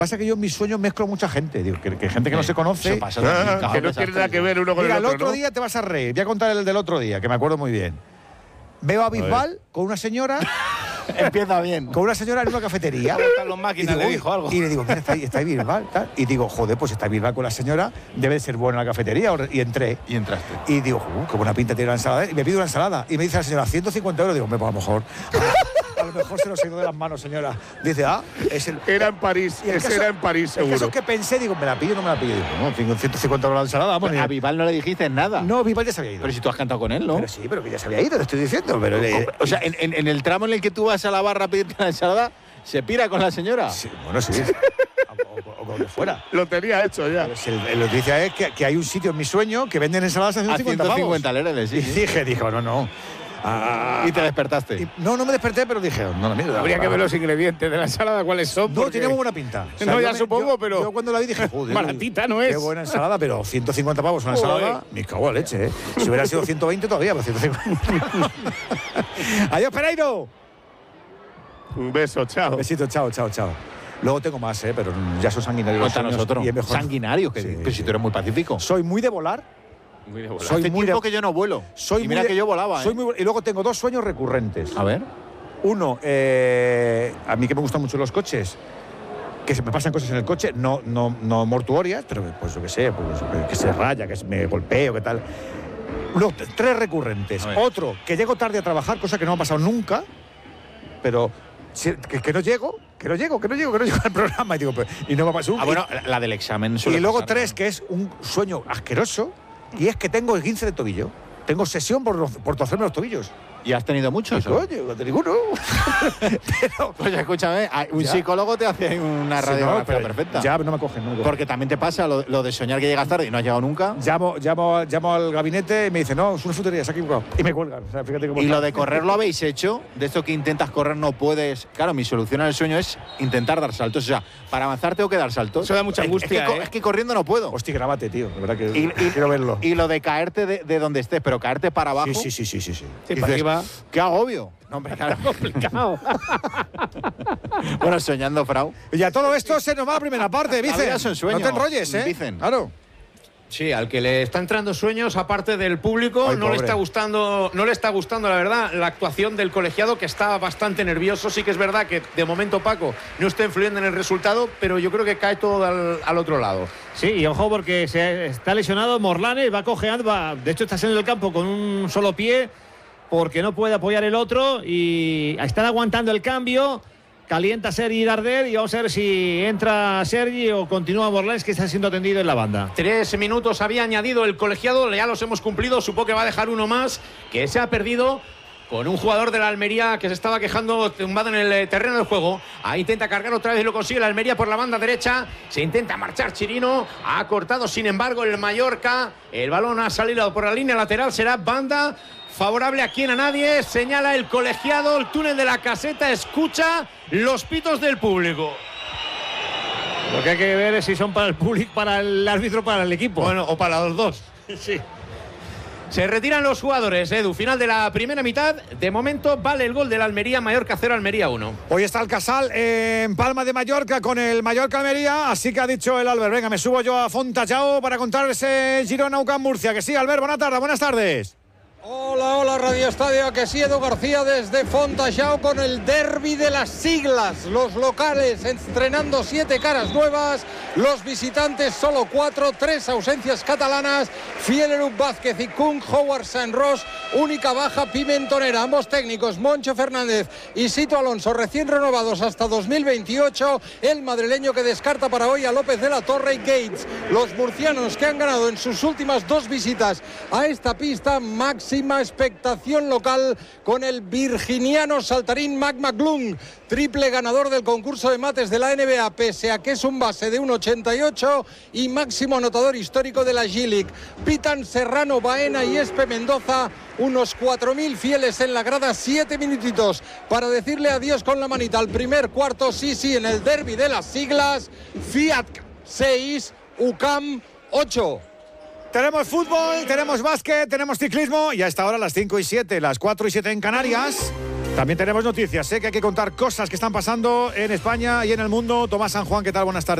Pasa que yo en mis sueños mezclo mucha gente, digo, que gente que no se conoce. Pasa que no tiene nada que ver uno con Mira, el otro, otro ¿no? día te vas a reír. Voy a contar el del otro día, que me acuerdo muy bien. Veo a Bisbal con una señora. Empieza bien. Con una señora en una cafetería. Están los máquinas, le dijo algo. Y le digo, mira, está ahí Bisbal, tal. Y digo, joder, pues está Bisbal con la señora, debe de ser buena la cafetería. Y entré. Y entraste. Y digo, qué buena pinta tiene la ensalada. Y me pido una ensalada. Y me dice la señora, 150 euros. Digo, pues a lo mejor. A lo mejor se nos ha ido de las manos, señora. Dice, es el. Era en París, ese era en París, seguro. Eso que pensé, digo, ¿me la pillo o no me la pillo? Digo, no, 150 euros la ensalada, vamos. A Bisbal no le dijiste nada. No, Bisbal ya se había ido. Pero si tú has cantado con él, ¿no? Pero sí, pero que ya se había ido, te estoy diciendo. Pero, o sea, en el tramo en el que tú vas a la barra a pedirte la ensalada, ¿se pira con la señora? Sí, bueno, sí. o donde fuera. Lo tenía hecho ya. La noticia es que hay un sitio en mi sueño que venden ensaladas a 150 pavos. 150 lereles, sí. Y dijo, no. Y te despertaste. No me desperté, pero dije, no, la mierda. Habría que ver los ingredientes de la ensalada, cuáles son. No, tiene muy buena pinta. O sea, no, ya supongo, pero. Yo cuando la vi dije, joder. Baratita no es. Qué buena ensalada, pero 150 pavos una ensalada. Me cago en leche, ¿eh? Si hubiera sido 120 todavía, pero 150. Adiós, Pereiro. Un beso, chao. Besito, chao. Luego tengo más, pero ya soy sanguinario. Cuéntanos otro. Y es mejor. Sanguinario, Sí, pero si tú eres muy pacífico. Soy muy de volar. Muy de volar. Soy Hace muy tiempo que yo no vuelo. Y mira que yo volaba, y luego tengo 2 sueños recurrentes. A ver. Uno, a mí que me gustan mucho los coches, que se me pasan cosas en el coche, no mortuorias, pero pues yo qué sé, pues, que se raya, que me golpeo, que tal. No, 3 recurrentes. Otro, que llego tarde a trabajar, cosa que no me ha pasado nunca, pero que no llego al programa y no me ha pasado. Bueno, la del examen. Y luego 3, que es un sueño asqueroso, y es que tengo el 15 de tobillo. Tengo sesión por torcerme los tobillos. ¿Y has tenido muchos? Coño, no tengo ninguno. Pero, pues escúchame, un psicólogo te hace una radiografía perfecta. Ya, no me cogen. Porque también te pasa lo de soñar que llegas tarde y no has llegado nunca. Llamo al gabinete y me dice, no, es una frutería, se ha equivocado. Y me cuelgan. O sea, fíjate cómo ¿Y está. lo de correr lo habéis hecho? De esto que intentas correr no puedes. Claro, mi solución al sueño es intentar dar saltos. O sea, para avanzar tengo que dar saltos. Eso da mucha angustia. Es que corriendo no puedo. Hostia, grábate, tío. De verdad que quiero verlo. Y lo de caerte de donde estés, pero caerte para abajo. Sí. Sí, para arriba. ¡Qué agobio! No, hombre, claro. Complicado. Bueno, soñando, Frau. Y a todo esto se nos va la primera parte, Vicen. No te enrolles, ¿eh? Vicen. Claro. Sí, al que le está entrando sueños, aparte del público, Ay, no le pobre. está gustando, la verdad, la actuación del colegiado, que está bastante nervioso. Sí que es verdad que de momento Paco no está influyendo en el resultado, pero yo creo que cae todo al otro lado. Sí, y ojo porque se está lesionado Morlanes, va cojeando, de hecho está saliendo del campo con un solo pie porque no puede apoyar el otro y están aguantando el cambio. Calienta Sergi Darder y vamos a ver si entra Sergi o continúa Morlanes, que está siendo atendido en la banda. 3 minutos había añadido el colegiado, ya los hemos cumplido, supongo que va a dejar uno más, que se ha perdido con un jugador de la Almería que se estaba quejando tumbado en el terreno del juego. Ahí intenta cargar otra vez y lo consigue la Almería por la banda derecha. Se intenta marchar Chirino, ha cortado sin embargo el Mallorca. El balón ha salido por la línea lateral, será banda favorable a quien a nadie. Señala el colegiado, el túnel de la caseta, escucha los pitos del público. Lo que hay que ver es si son para el público, para el árbitro, para el equipo. Bueno, o para los dos. Sí. Se retiran los jugadores, Edu. Final de la primera mitad. De momento vale el gol del Almería. Mallorca 0, Almería 1. Hoy está el Casal en Palma de Mallorca con el Mallorca Almería. Así que ha dicho el Albert, venga, me subo yo a Fontachao para contar ese Girona UCAM Murcia. Que sí, Albert, buenas tardes. Hola, Radio Estadio, que sí, Edu García desde Fontachao con el derbi de las siglas. Los locales estrenando 7 caras nuevas, los visitantes solo 4, 3 ausencias catalanas, Fielerup Vázquez y Kung, Howard San Ross, única baja Pimentonera. Ambos técnicos, Moncho Fernández y Sito Alonso, recién renovados hasta 2028. El madrileño que descarta para hoy a López de la Torre y Gates. Los murcianos que han ganado en sus últimas 2 visitas a esta pista, máxima expectación local con el virginiano saltarín Mac McClung, triple ganador del concurso de mates de la NBA, pese a que es un base de 1,88 y máximo anotador histórico de la G-League. Pitan Serrano, Baena y Espe Mendoza, unos 4.000 fieles en la grada, 7 minutitos para decirle adiós con la manita al primer cuarto. Sí, en el derbi de las siglas, Fiat 6, UCAM 8. Tenemos fútbol, tenemos básquet, tenemos ciclismo y a esta hora las 5 y 7, las 4 y 7 en Canarias. También tenemos noticias, que hay que contar cosas que están pasando en España y en el mundo. Tomás San Juan, ¿qué tal? Buenas tardes.